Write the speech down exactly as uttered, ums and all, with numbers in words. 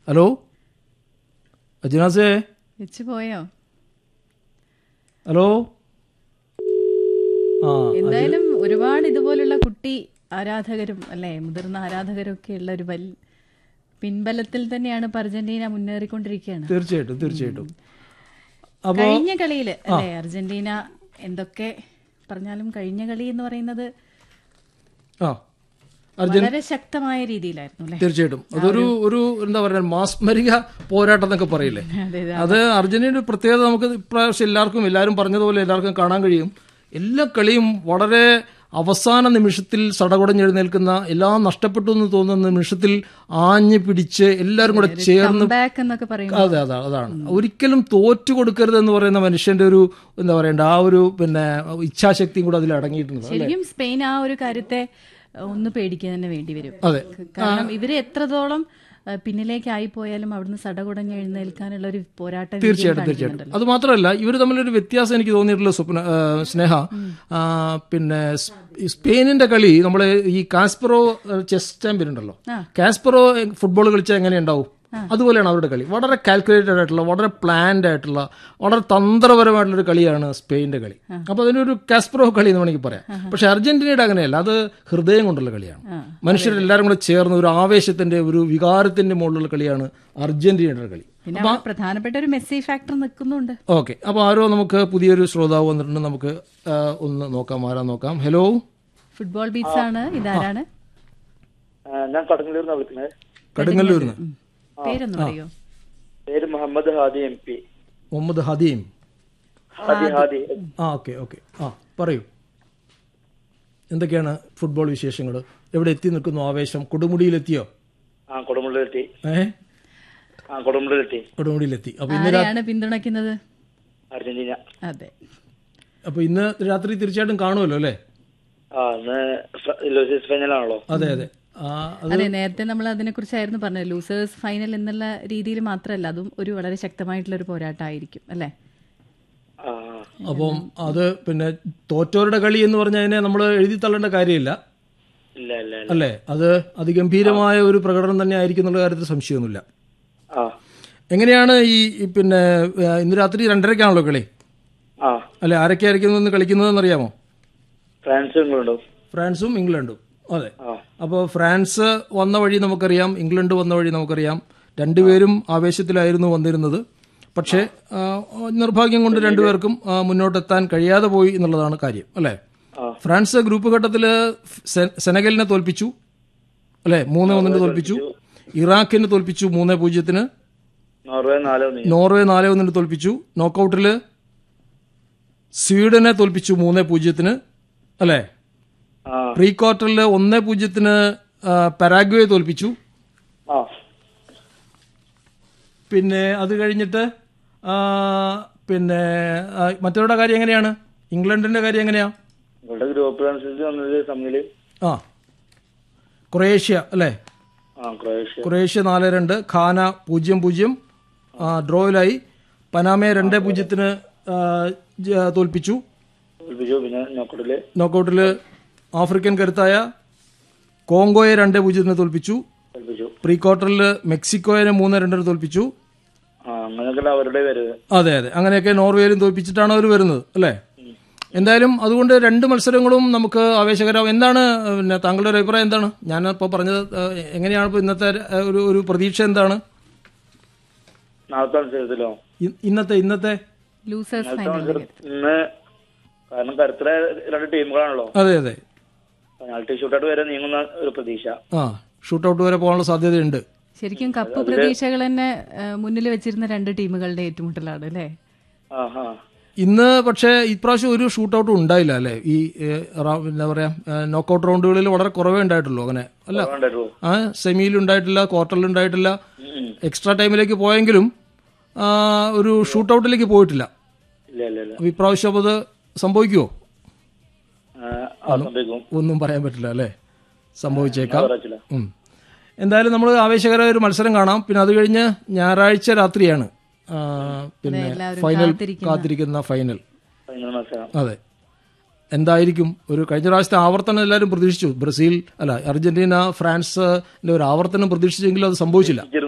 Hello അജിനാസേ വെച്ച് പോയോ? Hello. ആ എന്തായാലും ഒരുപാട് ഇതുപോലുള്ള കുട്ടി ആരാധകരും അല്ലെ, മുതിർന്ന ആരാധകരും ഒക്കെ ഉള്ള ഒരു വലിയ പിൻബലത്തിൽ തന്നെയാണ് ഇപ്പൊ അർജന്റീന മുന്നേറിക്കൊണ്ടിരിക്കുകയാണ്. തീർച്ചയായിട്ടും തീർച്ചയായിട്ടും. കഴിഞ്ഞ കളിയിൽ അല്ലെ അർജന്റീന എന്തൊക്കെ പറഞ്ഞാലും കഴിഞ്ഞ കളി എന്ന് പറയുന്നത് വളരെ ശക്തമായ രീതിയിലായിരുന്നു. തീർച്ചയായിട്ടും അതൊരു ഒരു എന്താ പറയുക മാസ്മരിക പോരാട്ടം എന്നൊക്കെ പറയില്ലേ, അത് അർജന്റീനയുടെ പ്രത്യേകത നമുക്ക് ഇപ്രാവശ്യം എല്ലാവർക്കും എല്ലാവരും പറഞ്ഞതുപോലെ എല്ലാവർക്കും കാണാൻ കഴിയും. എല്ലാ കളിയും വളരെ അവസാന നിമിഷത്തിൽ സടകുടഞ്ഞെഴുന്നേൽക്കുന്ന, എല്ലാം നഷ്ടപ്പെട്ടു എന്ന് തോന്നുന്ന നിമിഷത്തിൽ ആഞ്ഞു പിടിച്ച് എല്ലാവരും കൂടെ ചേർന്ന്, അതെ അതെ അതാണ് ഒരിക്കലും തോറ്റു കൊടുക്കരുത് എന്ന് പറയുന്ന മനുഷ്യന്റെ ഒരു എന്താ പറയണ്ട ആ ഒരു പിന്നെ ഇച്ഛാശക്തിയും കൂടെ അതിൽ അടങ്ങിയിട്ടുണ്ട്. ശരിക്കും സ്പെയിൻ ആ ഒരു കാര്യത്തെ ഒന്ന് പേടിക്കാൻ തന്നെ വേണ്ടി വരും. കാരണം ഇവര് എത്രത്തോളം പിന്നിലേക്കായി പോയാലും അവിടുന്ന് സടകുടഞ്ഞ് എഴുന്നേൽക്കാനുള്ള ഒരു പോരാട്ടം. തീർച്ചയായിട്ടും തീർച്ചയായിട്ടും. അത് മാത്രമല്ല ഇവർ തമ്മിലൊരു വ്യത്യാസം എനിക്ക് തോന്നിയിട്ടുള്ള സ്വപ്ന സ്നേഹ, പിന്നെ സ്പെയിനിന്റെ കളി നമ്മള് ഈ കാസ്പറോ ചെസ് ചാമ്പ്യൻ ഉണ്ടല്ലോ, കാസ്പറോ ഫുട്ബോൾ കളിച്ചാൽ എങ്ങനെയുണ്ടാവും അതുപോലെയാണ് അവരുടെ കളി. വളരെ കാൽക്കുലേറ്റഡ് ആയിട്ടുള്ള, വളരെ പ്ലാൻഡ് ആയിട്ടുള്ള, വളരെ തന്ത്രപരമായിട്ടുള്ള ഒരു കളിയാണ് സ്പെയിനിന്റെ കളി. അപ്പൊ അതിനൊരു കാസ്പറോ കളി എന്ന് വേണമെങ്കിൽ പറയാം. പക്ഷെ അർജന്റീനയുടെ അങ്ങനെയല്ല, അത് ഹൃദയം കൊണ്ടുള്ള കളിയാണ്. മനുഷ്യരെല്ലാവരും കൂടെ ചേർന്ന് ഒരു ആവേശത്തിന്റെ ഒരു വികാരത്തിന്റെ മുകളിലുള്ള കളിയാണ് അർജന്റീനയുടെ കളി. പ്രധാനപ്പെട്ട ഒരു മെസ്സി ഫാക്ടർ നിൽക്കുന്നുണ്ട്. ഓക്കെ, അപ്പൊ ആരോ നമുക്ക് പുതിയൊരു ശ്രോതാവ് വന്നിട്ടുണ്ട്, നമുക്ക് ഒന്ന് നോക്കാം, ആരാ നോക്കാം. ഹലോ, ഫുട്ബോൾ ബീറ്റ്സ് ആണ്, ഇതാരാണ്? ഞാൻ കടങ്ങല്ലൂരിൽ വിളിക്കുന്നത്. കടുങ്ങല്ലൂരിന്ന്. പേരൊന്നും അറിയോ? പേര് മുഹമ്മദ് ഹാദി എം പി. മുഹമ്മദ് ഹാദിയും. ഹാദി ഹാദി ആ ഓക്കെ ഓക്കെ. ആ പറയൂ, എന്തൊക്കെയാണ് ഫുട്ബോൾ വിശേഷങ്ങൾ? എവിടെ എത്തി നിൽക്കുന്നു ആവേശം? കൊടുമുടിയിലെത്തിയോ? ആ കൊടുമുടിയിലെത്തി. ഏഹ് ആ കൊടുമുടിയിലെത്തി കൊടുമുടിയിലെത്തി. അപ്പൊ ഇന്ന് പിന്തുണയ്ക്കുന്നത് അർജന്റീന. അതെ. അപ്പൊ ഇന്ന് രാത്രി തീർച്ചയായിട്ടും കാണുമല്ലോ അല്ലേ? ആ ഇന്ന് ലൂസേഴ്സ് ഫൈനലാണല്ലോ. അതെ അതെ അതെ. നേരത്തെ നമ്മൾ അതിനെ കുറിച്ചായിരുന്നു പറഞ്ഞത്. ലൂസേഴ്സ് ഫൈനൽ എന്നുള്ള രീതിയിൽ മാത്രമല്ല, അതും ഒരു വളരെ ശക്തമായിട്ടുള്ള ഒരു പോരാട്ടമായിരിക്കും അല്ലേ? അപ്പം അത് പിന്നെ തോറ്റവരുടെ കളി എന്ന് പറഞ്ഞതിനെ നമ്മൾ എഴുതി തള്ളേണ്ട കാര്യമില്ല അല്ലേ? അത് അതിഗംഭീരമായ ഒരു പ്രകടനം തന്നെ ആയിരിക്കും എന്നുള്ള കാര്യത്തിൽ സംശയമൊന്നുമില്ല. എങ്ങനെയാണ് ഈ പിന്നെ ഇന്ന് രാത്രി രണ്ടരക്കാണല്ലോ കളി അല്ലെ? ആരൊക്കെയായിരിക്കും കളിക്കുന്നതെന്ന് അറിയാമോ? ഫ്രാൻസും ഇംഗ്ലണ്ടും. അതെ. അപ്പോൾ ഫ്രാൻസ് വന്ന വഴി നമുക്കറിയാം, ഇംഗ്ലണ്ട് വന്ന വഴി നമുക്കറിയാം. രണ്ടുപേരും ആവേശത്തിലായിരുന്നു വന്നിരുന്നത്. പക്ഷേ നിർഭാഗ്യം കൊണ്ട് രണ്ടുപേർക്കും മുന്നോട്ടെത്താൻ കഴിയാതെ പോയി എന്നുള്ളതാണ് കാര്യം അല്ലേ? ഫ്രാൻസ് ഗ്രൂപ്പ് ഘട്ടത്തില് സെനഗലിനെ തോൽപ്പിച്ചു അല്ലെ, മൂന്ന് ഒന്നിന് തോൽപ്പിച്ചു. ഇറാഖിനെ തോൽപ്പിച്ചു മൂന്ന് പൂജ്യത്തിന്. നോർവേ നാല് ഒന്നിന് തോൽപ്പിച്ചു. നോക്കൌട്ടില് സ്വീഡനെ തോൽപ്പിച്ചു മൂന്ന് പൂജ്യത്തിന് അല്ലെ? പ്രീ ക്വാർട്ടറിൽ ഒന്ന് പൂജ്യത്തിന് പരാഗ്വയെ തോൽപ്പിച്ചു. പിന്നെ അത് കഴിഞ്ഞിട്ട് പിന്നെ മറ്റവരുടെ കാര്യം എങ്ങനെയാണ്? ഇംഗ്ലണ്ടിന്റെ കാര്യം എങ്ങനെയാ? ആ ക്രൊയേഷ്യ അല്ലേ? ക്രൊയേഷ്യ നാല് രണ്ട്. ഖാന പൂജ്യം പൂജ്യം ഡ്രോയിലായി. പനാമയെ രണ്ട് പൂജ്യത്തിന് തോൽപ്പിച്ചു. നോക്കൌട്ടില് ആഫ്രിക്കൻ കരുത്തായ കോങ്കോയെ രണ്ട് പൂജ്യത്തിന് തോൽപ്പിച്ചു. പ്രീ ക്വാർട്ടറിൽ മെക്സിക്കോയെ മൂന്ന് രണ്ടിന് തോൽപ്പിച്ചു. അതെ അതെ, അങ്ങനെയൊക്കെ നോർവേയിലും തോൽപ്പിച്ചിട്ടാണ് അവർ വരുന്നത് അല്ലേ? എന്തായാലും അതുകൊണ്ട് രണ്ട് മത്സരങ്ങളും നമുക്ക് ആവേശകരമാവും. എന്താണ് പിന്നെ താങ്കളുടെ ഒരു അഭിപ്രായം എന്താണ്? ഞാൻ ഇപ്പോൾ പറഞ്ഞത് എങ്ങനെയാണ് ഇപ്പോൾ ഇന്നത്തെ ഒരു ഒരു പ്രതീക്ഷ എന്താണ്? ഇന്നത്തെ ഇന്നത്തെ കാരണം കരുത്തരായ രണ്ട് ടീമുകളാണല്ലോ. അതെ അതെ. പെനാൽറ്റി ഷൂട്ടൗട്ട് വരെ നീങ്ങുന്ന ഒരു പ്രതീക്ഷ. ആ ഷൂട്ടൗട്ട് വരെ പോകാനുള്ള സാധ്യതയുണ്ട്. ശരിക്കും കപ്പ് പ്രതീക്ഷകൾ തന്നെ മുന്നിൽ വെച്ചിരുന്ന രണ്ട് ടീമുകളുടെ ഏറ്റുമുട്ടലാണ് അല്ലേ? ഇന്ന് പക്ഷേ ഇപ്രാവശ്യം ഒരു ഷൂട്ടൗട്ടും ഉണ്ടായില്ല അല്ലേ? ഈ എന്താ പറയാ നോക്കൌട്ട് റൗണ്ടുകളിൽ വളരെ കുറവേ ഉണ്ടായിട്ടുള്ളൂ. അങ്ങനെ അല്ല, ആ സെമിയിൽ ഉണ്ടായിട്ടില്ല, ക്വാർട്ടറിൽ ഉണ്ടായിട്ടില്ല. എക്സ്ട്രാ ടൈമിലേക്ക് പോയെങ്കിലും ഒരു ഷൂട്ടൗട്ടിലേക്ക് പോയിട്ടില്ല. ഇപ്രാവശ്യം അത് സംഭവിക്കുമോ? ഒന്നും പറയാൻ പറ്റില്ല അല്ലേ? സംഭവിച്ചേക്കാം. എന്തായാലും നമ്മൾ ആവേശകരമായ ഒരു മത്സരം കാണാം. പിന്നെ അത് കഴിഞ്ഞ് ഞായറാഴ്ച രാത്രിയാണ് പിന്നെ ഫൈനൽ, കാത്തിരിക്കുന്ന ഫൈനൽ. അതെ, എന്തായിരിക്കും ഒരു കഴിഞ്ഞ പ്രാവശ്യത്തെ ആവർത്തനം എല്ലാവരും പ്രതീക്ഷിച്ചു. ബ്രസീൽ അല്ല അർജന്റീന ഫ്രാൻസിന്റെ ഒരു ആവർത്തനം പ്രതീക്ഷിച്ചെങ്കിലും അത് സംഭവിച്ചില്ല.